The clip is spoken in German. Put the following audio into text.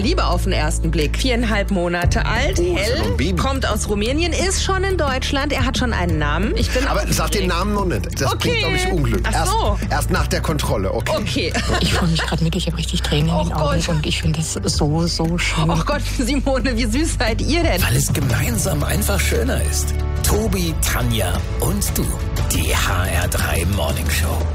Liebe auf den ersten Blick. 4,5 Monate alt, hell, kommt aus Rumänien, ist schon in Deutschland. Er hat schon einen Namen. Aber sag den Namen noch nicht. Das bringt, glaube ich, Unglück. Ach so. Erst nach der Kontrolle, okay. Ich freue mich gerade mit, ich habe richtig Tränen in den Augen und ich finde das so schön. Oh Gott, Simone, wie süß seid ihr denn? Weil es gemeinsam einfach schöner ist. Tobi, Tanja und du. Die HR3 Morning Show.